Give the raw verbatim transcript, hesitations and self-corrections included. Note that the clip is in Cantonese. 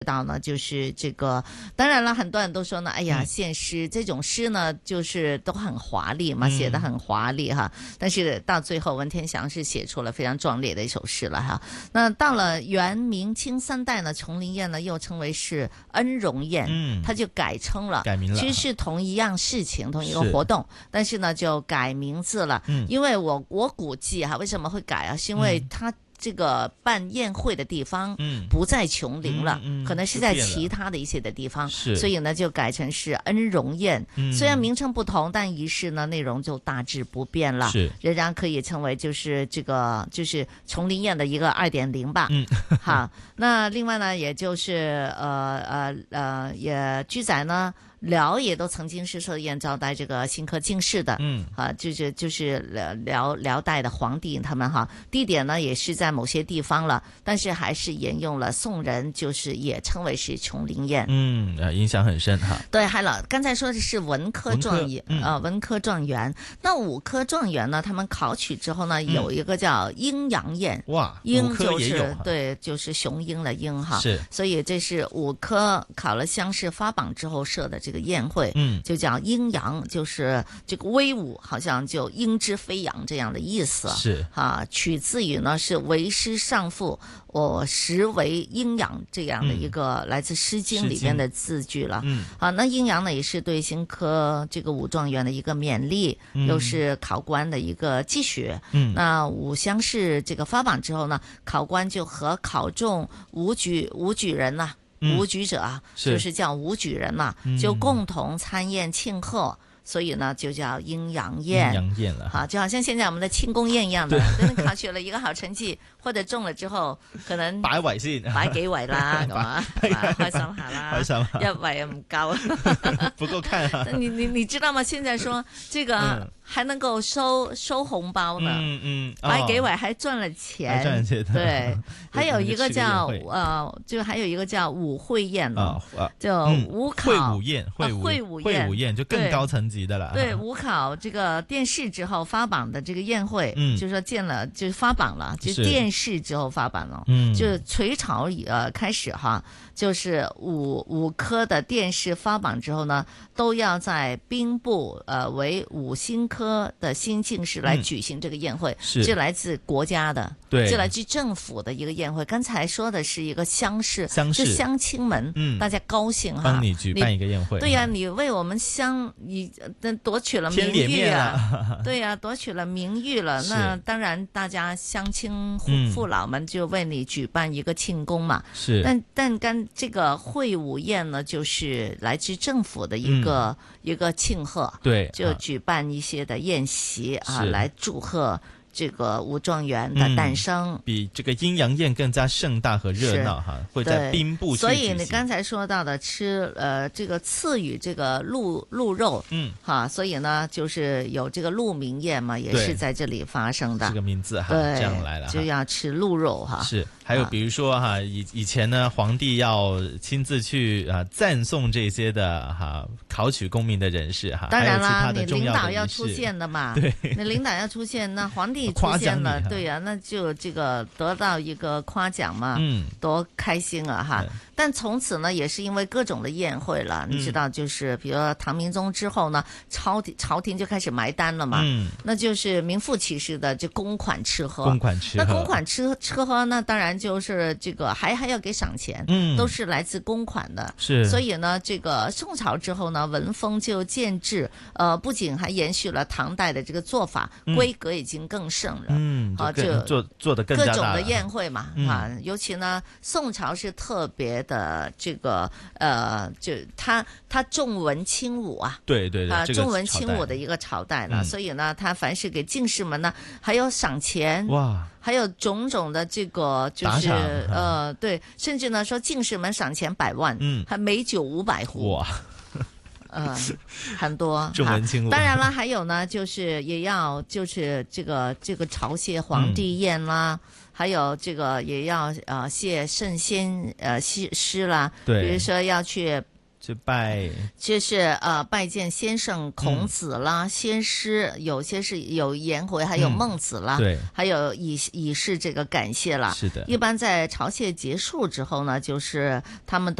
到呢，就是这个，当然了，很多人都说呢，哎呀， 嗯献诗这种诗呢，就是都很华丽嘛， 嗯写得很华丽哈。但是到最后，文天祥是写出了非常壮烈的一首诗了哈。那到了元明清三代呢，琼林宴呢又称为是恩荣宴， 嗯， 它就改称了， 改名了， 其实是同一样事情，同一个活动，但是呢就改名字了。 嗯， 因为我我估计哈，为什么会改啊？是因为它这个办宴会的地方不在琼林了， 嗯嗯嗯、 可能是在其他的一些的地方， 所以呢就改成是恩荣宴。 嗯、 虽然名称不同，但仪式呢内容就大致不变了，仍然可以称为就是这个就是琼林宴的一个二点零吧。 嗯， 好，那另外呢，也就是呃呃呃也居载呢。辽也都曾经是设宴招待这个新科进士的， 嗯， 啊，就是就是辽辽代的皇帝他们哈，地点呢也是在某些地方了，但是还是沿用了宋人，就是也称为是琼林宴， 嗯，啊，影响很深哈。 对，还了，刚才说的是文科状元， 嗯、 呃，文科状元，那武科状元呢，他们考取之后呢，嗯、有一个叫阴阳宴， 哇， 鹰就是对，就是雄鹰的鹰哈， 是， 所以这是武科考了乡试发榜之后设的这个宴会， 嗯， 就叫阴阳，就是这个威武，好像就鹰之飞扬这样的意思， 是啊，取自于呢是为师上赋，我实为阴阳这样的一个、嗯、来自《诗经》里面的字句了， 嗯， 啊，那阴阳呢也是对新科这个武状元的一个勉励，嗯、又是考官的一个继续， 嗯， 那武乡试这个发榜之后呢，考官就和考中武举武举人呐、啊。武举者啊， 是就是叫武举人嘛， 嗯、 就共同参宴庆贺，所以呢就叫阴阳宴。 阴阳宴了， 好，就好像现在我们的庆功宴一样的，等你考取了一个好成績或者中了之後，可能擺位先， 擺幾位啦，咁啊，開心下啦， 開心一位唔夠， 不夠看啊！ 你你你知道嗎？現在說這個。嗯還能夠收收紅包呢， 嗯嗯， 擺幾位還賺了錢， 賺錢對，還有一個叫呃，就還有一個叫武會宴呢，就武考會武宴， 會武會武宴就更高層級的了。 對，武考這個殿試之後發榜的這個宴會，嗯，就說建了就發榜了，就殿試之後發榜了，嗯，就隋朝呃開始哈，就是武武科的殿試發榜之後呢，都要在兵部呃為武新科的新進士來舉行這個宴會， 是是來自國家的， 對， 是來自政府的一個宴會。剛才說的是一個鄉試， 鄉試是鄉親們，嗯，大家高興哈， 幫你舉辦一個宴會， 對呀、啊，你為我們鄉你奪取了名譽啊，對呀、啊，奪取了名譽了，那當然大家鄉親父老們就為你舉辦一個慶功嘛， 是， 但但跟這個會武宴呢，就是來自政府的一個、嗯、一個慶賀， 對， 就舉辦一些的宴席啊，來祝賀這個武狀元的誕生， 嗯、比這個陰陽宴更加盛大和熱鬧哈，會在兵部去舉行。 所以你剛才說到的吃，呃，這個賜予這個鹿鹿肉，嗯，哈，所以呢，就是有這個鹿鳴宴嘛，也是在這裡發生的。 這個名字哈， 對， 這樣來了， 就要吃鹿肉哈。 是，還有比如說哈，以以前呢，皇帝要親自去啊讚頌這些的哈考取功名的人士哈。 當然啦， 你領導要出現的嘛， 對， 你領導要出現，那皇帝出現了，對呀、啊，那就這個得到一個誇獎嘛，嗯，多開心啊哈！但從此呢，也是因為各種的宴會了，你知道，就是比如唐明宗之後呢，朝廷朝廷就開始埋單了嘛，嗯，那就是名副其實的就公款吃喝， 公款吃喝， 那公款吃吃喝，那當然就是這個還還要給賞錢，嗯，都是來自公款的， 是， 所以呢，這個宋朝之後呢，文風就漸至，呃，不僅還延續了唐代的這個做法，嗯、規格已經更盛了， 嗯， 啊，就做做得更加大， 各種的宴會嘛， 嗯、 啊，尤其呢，宋朝是特別的這個，呃，就它它重文輕武啊， 對對對， 啊， 這個、 重文輕武的一個朝代了，嗯、所以呢，它凡是給進士們呢，還有賞錢， 哇， 還有種種的這個就是呃，對，甚至呢說進士們賞錢百萬，嗯，還美酒五百壺，哇。嗯，很多重文輕武。 當然了，還有呢，就是也要就是這個這個朝謝皇帝宴啦，嗯、還有這個也要呃謝聖先呃詩詩啦， 對， 比如說要去就拜， 就是呃拜见先聖孔子啦，嗯、先師，有些是有顏回，還有孟子啦， 嗯、對， 還有以以示這個感謝啦。 是的， 一般在朝謝結束之後呢，就是他們都。